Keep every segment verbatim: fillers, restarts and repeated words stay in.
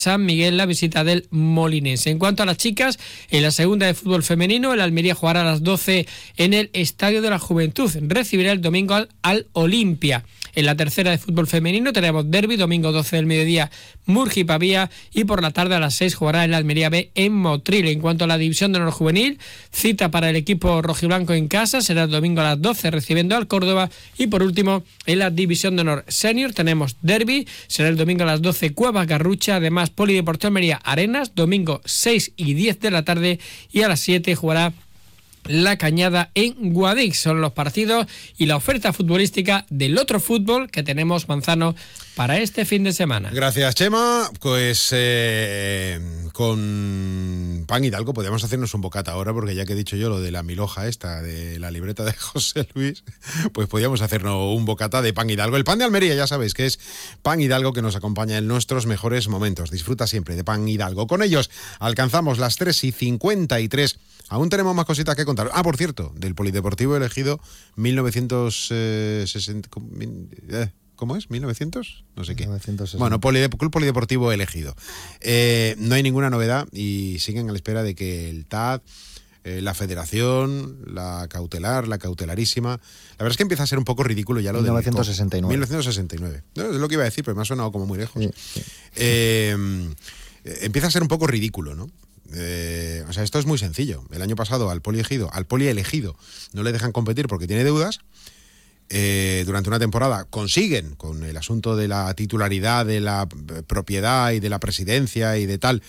San Miguel la visita del Molinense. En cuanto a las chicas, en la segunda de fútbol femenino, el Almería jugará a las doce en el Estadio de la Juventud. Recibirá el domingo al, al Olimpia. En la tercera de fútbol femenino tenemos derbi, domingo doce del mediodía, Murgi Pavía, y por la tarde a las seis jugará el Almería B en Motril. En cuanto a la división de honor juvenil, cita para el equipo rojiblanco en casa, será el domingo a las doce recibiendo al Córdoba, y por último en la división de honor senior tenemos derbi, será el domingo a las doce Cuevas Garrucha, además Polideportivo Almería Arenas, domingo seis y diez de la tarde, y a las siete jugará La Cañada en Guadix. Son los partidos y la oferta futbolística del otro fútbol que tenemos, Manzano, para este fin de semana. Gracias, Chema. Pues eh, con Pan Hidalgo podríamos hacernos un bocata ahora, porque ya que he dicho yo lo de la milhoja esta, de la libreta de José Luis, pues podríamos hacernos un bocata de Pan Hidalgo. El pan de Almería, ya sabéis que es Pan Hidalgo, que nos acompaña en nuestros mejores momentos. Disfruta siempre de Pan Hidalgo. Con ellos alcanzamos las tres y cincuenta y tres. Aún tenemos más cositas que contar. Ah, por cierto, del Polideportivo Elegido mil novecientos sesenta... ¿Cómo es? ¿mil novecientos? No sé qué. mil novecientos sesenta. Bueno, Polide- Club Polideportivo Elegido. Eh, no hay ninguna novedad y siguen a la espera de que el T A D, eh, la Federación, la cautelar, la cautelarísima... La verdad es que empieza a ser un poco ridículo ya lo de... mil novecientos sesenta y nueve. mil novecientos sesenta y nueve. No, es lo que iba a decir, pero me ha sonado como muy lejos. Sí, sí. Eh, empieza a ser un poco ridículo, ¿no? Eh, o sea, esto es muy sencillo. El año pasado al Poli elegido, al Poli elegido no le dejan competir porque tiene deudas. Eh, durante una temporada consiguen, con el asunto de la titularidad, de la propiedad y de la presidencia y de tal,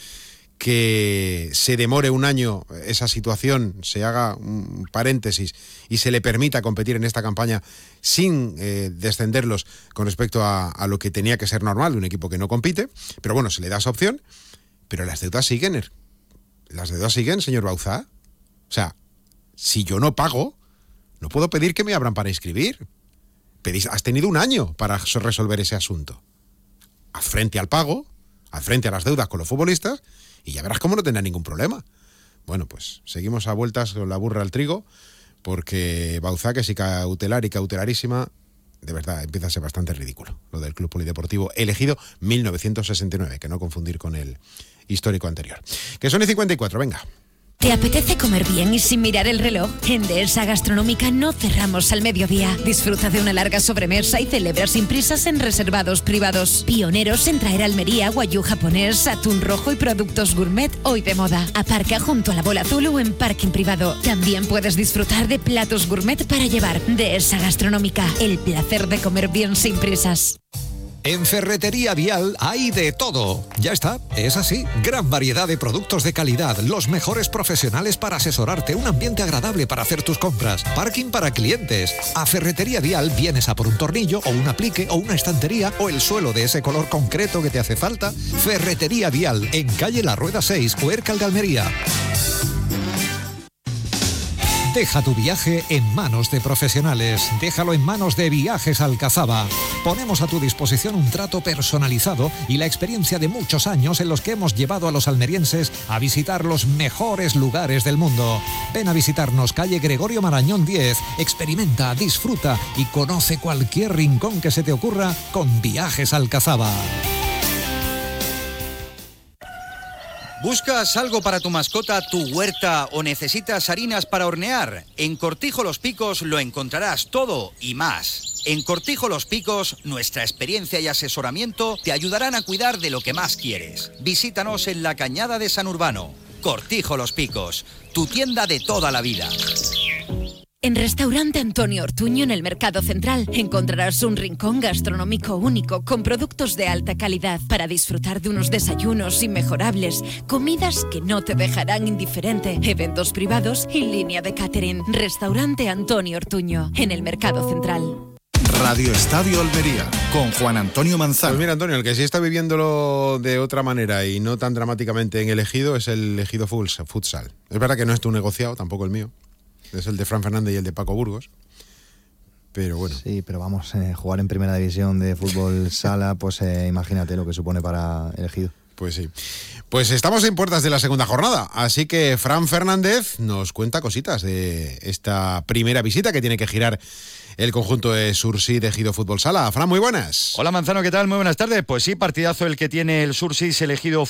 que se demore un año esa situación, se haga un paréntesis y se le permita competir en esta campaña sin eh, descenderlos con respecto a, a lo que tenía que ser normal de un equipo que no compite. Pero bueno, se le da esa opción, pero las deudas siguen. Las deudas siguen, señor Bauzá. O sea, si yo no pago, no puedo pedir que me abran para inscribir. Pedís, has tenido un año para resolver ese asunto. Haz frente al pago, haz frente a las deudas con los futbolistas y ya verás cómo no tendrá ningún problema. Bueno, pues seguimos a vueltas con la burra al trigo, porque Bauzá, que sí cautelar y cautelarísima, de verdad empieza a ser bastante ridículo lo del Club Polideportivo Elegido mil novecientos sesenta y nueve, que no confundir con el histórico anterior. Que son y cincuenta y cuatro, venga. ¿Te apetece comer bien y sin mirar el reloj? En Dehesa Gastronómica no cerramos al mediodía. Disfruta de una larga sobremesa y celebra sin prisas en reservados privados. Pioneros en traer a Almería guayú japonés, atún rojo y productos gourmet hoy de moda. Aparca junto a la Bola Azul o en parking privado. También puedes disfrutar de platos gourmet para llevar. Dehesa Gastronómica, el placer de comer bien sin prisas. En Ferretería Vial hay de todo. Ya está, es así. Gran variedad de productos de calidad, los mejores profesionales para asesorarte, un ambiente agradable para hacer tus compras, parking para clientes. A Ferretería Vial vienes a por un tornillo o un aplique o una estantería o el suelo de ese color concreto que te hace falta. Ferretería Vial, en calle La Rueda seis, Huércal de Almería. Deja tu viaje en manos de profesionales. Déjalo en manos de Viajes Alcazaba. Ponemos a tu disposición un trato personalizado y la experiencia de muchos años en los que hemos llevado a los almerienses a visitar los mejores lugares del mundo. Ven a visitarnos, calle Gregorio Marañón diez. Experimenta, disfruta y conoce cualquier rincón que se te ocurra con Viajes Alcazaba. ¿Buscas algo para tu mascota, tu huerta o necesitas harinas para hornear? En Cortijo Los Picos lo encontrarás todo y más. En Cortijo Los Picos, nuestra experiencia y asesoramiento te ayudarán a cuidar de lo que más quieres. Visítanos en la Cañada de San Urbano. Cortijo Los Picos, tu tienda de toda la vida. En Restaurante Antonio Ortuño, en el Mercado Central, encontrarás un rincón gastronómico único con productos de alta calidad para disfrutar de unos desayunos inmejorables, comidas que no te dejarán indiferente, eventos privados y línea de catering. Restaurante Antonio Ortuño, en el Mercado Central. Radio Estadio Almería, con Juan Antonio Manzano. Pues mira, Antonio, el que sí está viviéndolo de otra manera y no tan dramáticamente en el Ejido es el Ejido Futsal. Es verdad que no es tu negociado, tampoco el mío. Es el de Fran Fernández y el de Paco Burgos. Pero bueno. Sí, pero vamos, eh, jugar en primera división de fútbol sala, pues eh, imagínate lo que supone para el Ejido. Pues sí. Pues estamos en puertas de la segunda jornada, así que Fran Fernández nos cuenta cositas de esta primera visita que tiene que girar el conjunto de Sursi de Ejido Fútbol Sala. Fran, muy buenas. Hola Manzano, ¿qué tal? Muy buenas tardes. Pues sí, partidazo el que tiene el Sursi Ejido